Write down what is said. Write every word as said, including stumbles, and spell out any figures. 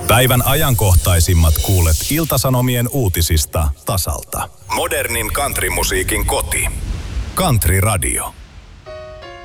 Päivän ajankohtaisimmat kuulet Ilta-Sanomien uutisista tasalta. Modernin countrymusiikin koti. Country Radio.